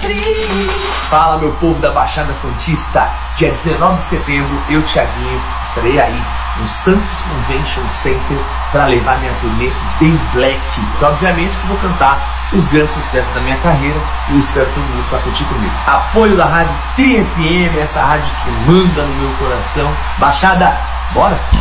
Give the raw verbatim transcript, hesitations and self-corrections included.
Fala, meu povo da Baixada Santista. Dia dezenove de setembro, eu, Thiaguinho, estarei aí no Santos Convention Center para levar minha turnê bem black. E obviamente que vou cantar os grandes sucessos da minha carreira e eu espero todo mundo para curtir comigo. Apoio da Rádio Tri F M, essa rádio que manda no meu coração. Baixada, bora!